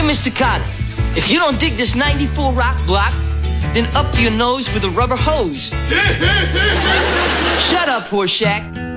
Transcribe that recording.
Mr. Carter, if you don't dig this 94 rock block, then up your nose with a rubber hose. Shut up, Horseshack.